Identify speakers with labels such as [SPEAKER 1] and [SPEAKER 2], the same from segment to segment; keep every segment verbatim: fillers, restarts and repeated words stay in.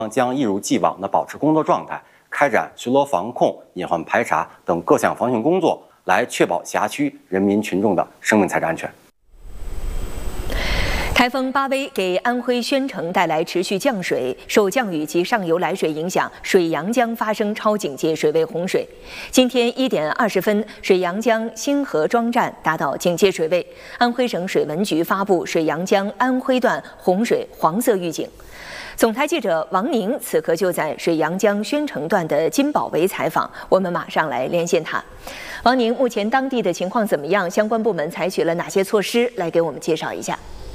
[SPEAKER 1] 将一如既往地保持工作状态，开展巡逻防控、隐患排查等各项防汛工作，来确保辖区人民群众的生命财产安全。
[SPEAKER 2] 台风巴威给安徽宣城带来持续降水，受降雨及上游来水影响，水阳江发生超警戒水位洪水。今天一点二十分，水阳江星河庄站达到警戒水位，安徽省水文局发布水阳江安徽段洪水黄色预警。总台记者王宁此刻就在水阳江宣城段的金宝围采访，我们马上来连线他。王宁，目前当地的情况怎么样？相关部门采取了哪些措施？来给我们介绍一下。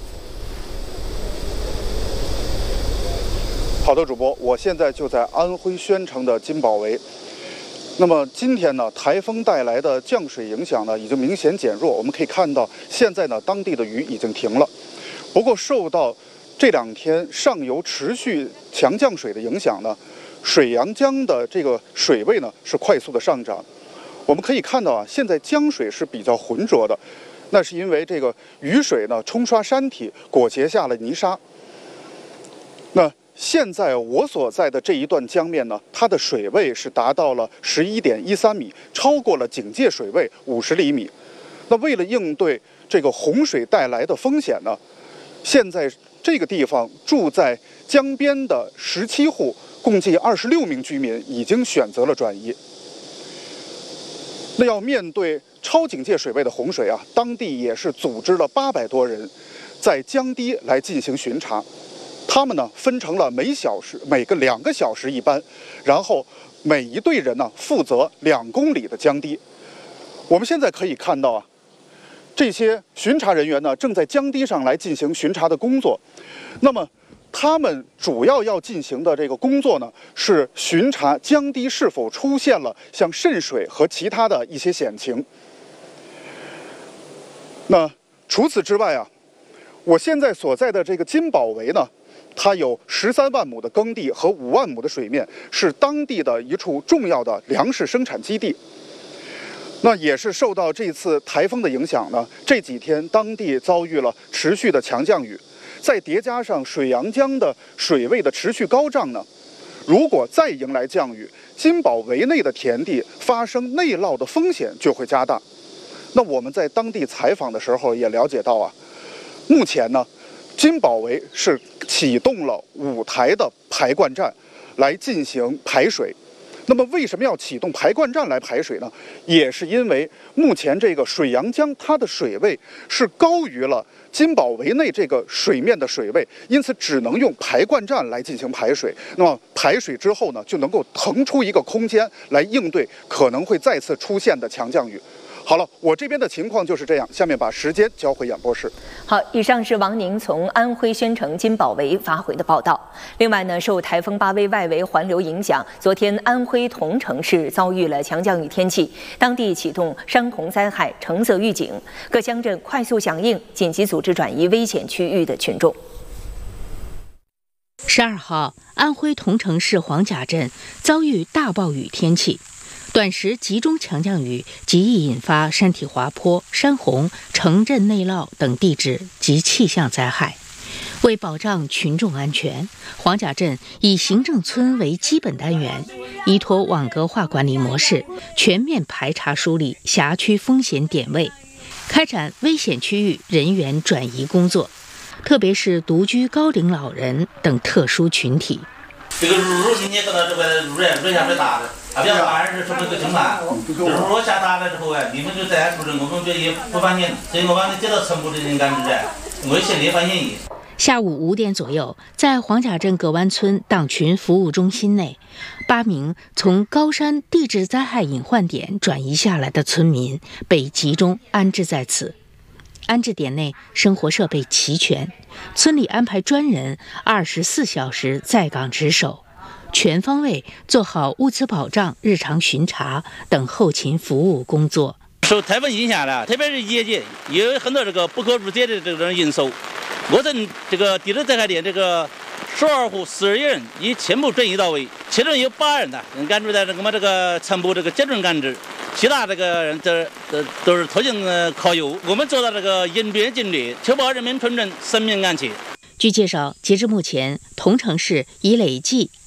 [SPEAKER 3] 好的，主播，我现在就在安徽宣城的金宝围。那么今天呢，台风带来的降水影响呢，已经明显减弱。我们可以看到，现在呢，当地的雨已经停了。不过，受到这两天上游持续强降水的影响呢，水阳江的这个水位呢是快速的上涨。我们可以看到啊，现在江水是比较浑浊的，那是因为这个雨水呢冲刷山体，裹挟下了泥沙。那现在我所在的这一段江面呢，它的水位是达到了十一点一三米，超过了警戒水位五十厘米。那为了应对这个洪水带来的风险呢，现在这个地方住在江边的十七户，共计二十六名居民已经选择了转移。那要面对超警戒水位的洪水啊，当地也是组织了八百多人在江堤来进行巡查。他们呢分成了每小时每个两个小时一班，然后每一队人呢负责两公里的江堤。我们现在可以看到啊，这些巡查人员呢正在江堤上来进行巡查的工作。那么他们主要要进行的这个工作呢，是巡查江堤是否出现了像渗水和其他的一些险情。那除此之外啊，我现在所在的这个金宝围呢，它有十三万亩的耕地和五万亩的水面，是当地的一处重要的粮食生产基地。那也是受到这次台风的影响呢，这几天当地遭遇了持续的强降雨，再叠加上水阳江的水位的持续高涨呢，如果再迎来降雨，金宝围内的田地发生内涝的风险就会加大。那我们在当地采访的时候也了解到啊，目前呢，金宝围是启动了五台的排灌站来进行排水。那么为什么要启动排灌站来排水呢？也是因为目前这个水阳江它的水位是高于了金宝围内这个水面的水位，因此只能用排灌站来进行排水。那么排水之后呢，就能够腾出一个空间来应对可能会再次出现的强降雨。好了，我这边的情况就是这样，下面把时间交回演播室。
[SPEAKER 2] 好，以上是王宁从安徽宣城金宝围发回的报道。另外呢，受台风巴威外围环流影响，昨天安徽桐城市遭遇了强降雨天气，当地启动山洪灾害橙色预警，各乡镇快速响应，紧急组织转移危险区域的群众。
[SPEAKER 4] 十二号，安徽桐城市黄甲镇遭遇大暴雨天气。短时集中强降雨极易引发山体滑坡、山洪、城镇内涝等地质及气象灾害。为保障群众安全，黄甲镇以行政村为基本单元，依托网格化管理模式，全面排查梳理辖区风险点位，开展危险区域人员转移工作，特别是独居高龄老人等特殊群体。
[SPEAKER 5] 这个如今天搁到这个雨雨下最大的，啊，比较大是什么个情况？就是说下大了之后啊，你们就在出人工作就也不发现，所以我把你接到成都的人感知啊，我现在发现一。
[SPEAKER 4] 下午五点左右，在黄甲镇葛湾村党群服务中心内，八名从高山地质灾害隐患点转移下来的村民被集中安置在此。安置点内生活设备齐全，村里安排专人二十四小时在岗值守，全方位做好物资保障、日常巡查等后勤服务工作。
[SPEAKER 5] 受台风影响了，特别是业界也有很多这个不可预测的这种因素。我镇这个地质灾害点这个十二户四十一人已全部转移到位，其中有八人呢安置在这个我们这个城部这个集中安置。其他这个人这这都是特情靠右，我们做到这个应变尽力，确保人民群众生命安全。
[SPEAKER 4] 据介绍，截至目前，桐城市已累计